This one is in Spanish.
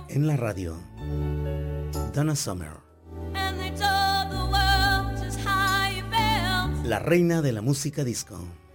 En la radio, Donna Summer, la reina de la música disco.